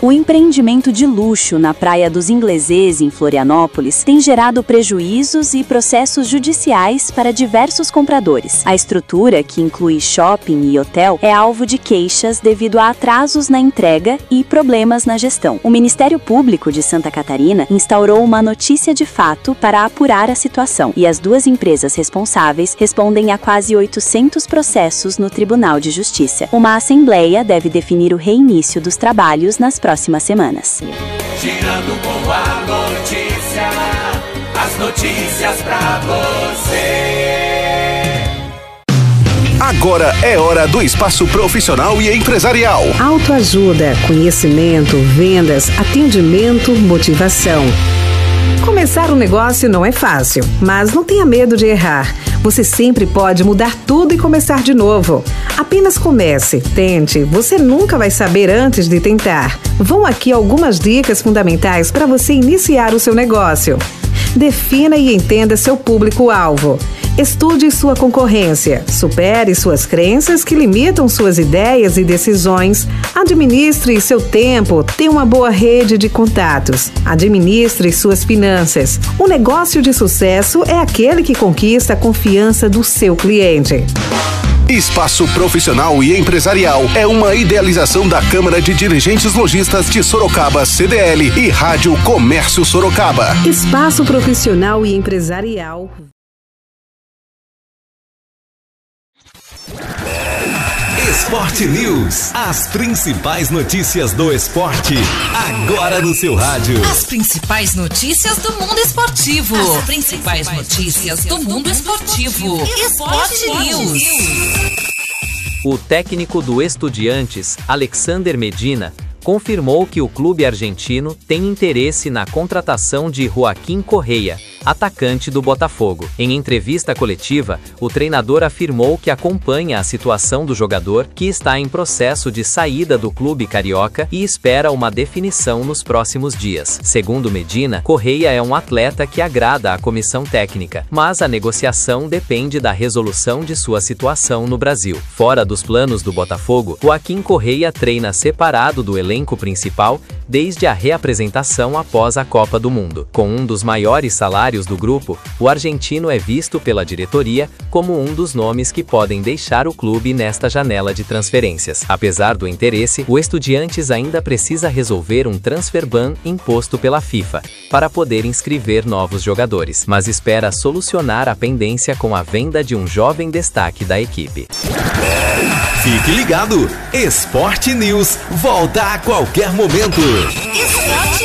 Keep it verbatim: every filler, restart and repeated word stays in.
O empreendimento de luxo na Praia dos Ingleses, em Florianópolis, tem gerado prejuízos e processos judiciais para diversos compradores. A estrutura, que inclui shopping e hotel, é alvo de queixas devido a atrasos na entrega e problemas na gestão. O Ministério Público de Santa Catarina instaurou uma notícia de fato para apurar a situação, e as duas empresas responsáveis respondem a quase oitocentos processos no Tribunal de Justiça. Uma assembleia deve definir o reinício dos trabalhos nas próximas semanas. Girando com a notícia, as notícias pra você. Agora é hora do espaço profissional e empresarial. Autoajuda, conhecimento, vendas, atendimento, motivação. Começar um negócio não é fácil, mas não tenha medo de errar. Você sempre pode mudar tudo e começar de novo. Apenas comece, tente, você nunca vai saber antes de tentar. Vão aqui algumas dicas fundamentais para você iniciar o seu negócio. Defina e entenda seu público-alvo. Estude sua concorrência. Supere suas crenças que limitam suas ideias e decisões. Administre seu tempo. Tenha uma boa rede de contatos. Administre suas finanças. Um negócio de sucesso é aquele que conquista a confiança do seu cliente. Espaço Profissional e Empresarial é uma idealização da Câmara de Dirigentes Lojistas de Sorocaba, C D L, e Rádio Comércio Sorocaba. Espaço Profissional e Empresarial. Esporte News, as principais notícias do esporte, agora no seu rádio. As principais notícias do mundo esportivo. As principais notícias do mundo esportivo. Esporte News. O técnico do Estudiantes, Alexander Medina, confirmou que o clube argentino tem interesse na contratação de Joaquim Correia, atacante do Botafogo. Em entrevista coletiva, o treinador afirmou que acompanha a situação do jogador, que está em processo de saída do clube carioca, e espera uma definição nos próximos dias. Segundo Medina, Correia é um atleta que agrada à comissão técnica, mas a negociação depende da resolução de sua situação no Brasil. Fora dos planos do Botafogo, Joaquim Correia treina separado do elenco principal desde a reapresentação após a Copa do Mundo. Com um dos maiores salários do grupo, o argentino é visto pela diretoria como um dos nomes que podem deixar o clube nesta janela de transferências. Apesar do interesse, o Estudiantes ainda precisa resolver um transfer ban imposto pela FIFA para poder inscrever novos jogadores, mas espera solucionar a pendência com a venda de um jovem destaque da equipe. Fique ligado, Esporte News volta a qualquer momento. Esporte